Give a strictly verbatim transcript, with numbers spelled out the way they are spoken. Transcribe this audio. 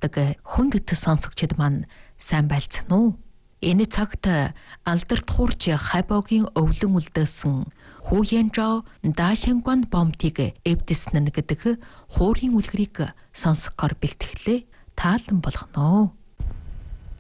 сонсдог хүнд сонсогчид маань сайн байлцсан уу? Энэ цагт алдарт хуурч хайбогийн өвлөн үлдээсэн Хуянжоо Дашингван бомтыг эвдэснэ гэдэг хуурийн үлгэрийг сонсохоор бэлтгэлээ таалан болгоно.